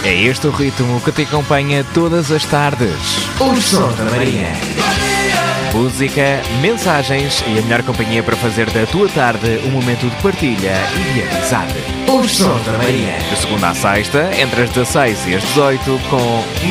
É este o ritmo que te acompanha todas as tardes. Os Sons da Marinha. Música, mensagens e a melhor companhia para fazer da tua tarde um momento de partilha e de amizade. Os Sons da Marinha. De segunda à sexta, entre as 16 e as 18, com